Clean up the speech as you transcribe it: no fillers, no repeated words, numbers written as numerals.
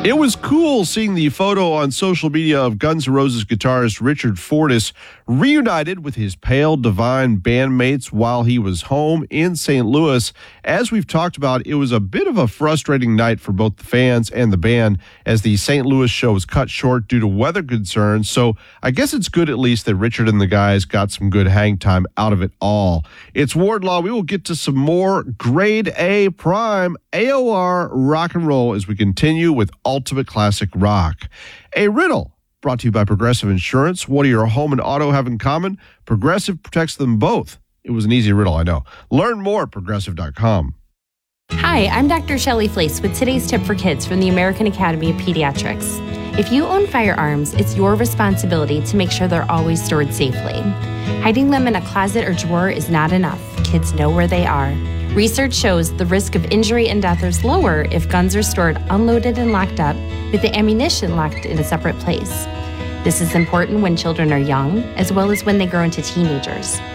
It was cool seeing the photo on social media of Guns N' Roses guitarist Richard Fortus reunited with his Pale Divine bandmates while he was home in St. Louis. As we've talked about, it was a bit of a frustrating night for both the fans and the band as the St. Louis show was cut short due to weather concerns. So I guess it's good at least that Richard and the guys got some good hang time out of it all. It's Wardlaw. We will get to some more grade A prime AOR rock and roll as we continue with Ultimate Classic Rock. A riddle brought to you by Progressive Insurance. What do your home and auto have in common? Progressive protects them both. It was an easy riddle, I know. Learn more at Progressive.com. Hi, I'm Dr. Shelley Flace with today's tip for kids from the American Academy of Pediatrics. If you own firearms, it's your responsibility to make sure they're always stored safely. Hiding them in a closet or drawer is not enough. Kids know where they are. Research shows the risk of injury and death is lower if guns are stored unloaded and locked up, with the ammunition locked in a separate place. This is important when children are young, as well as when they grow into teenagers.